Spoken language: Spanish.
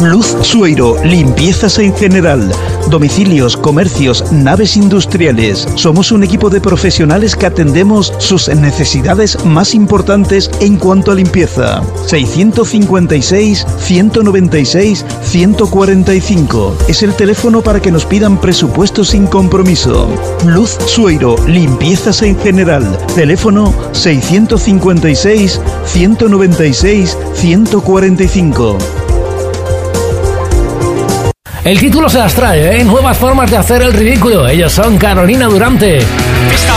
Luz Sueiro, limpiezas en general, domicilios, comercios, naves industriales. Somos un equipo de profesionales que atendemos sus necesidades más importantes en cuanto a limpieza. 656 196 145 es el teléfono para que nos pidan presupuestos sin compromiso. Luz Sueiro, limpiezas en general. Teléfono 656 196 145. El título se las trae, ¿eh? Nuevas formas de hacer el ridículo. Ellos son Carolina Durante.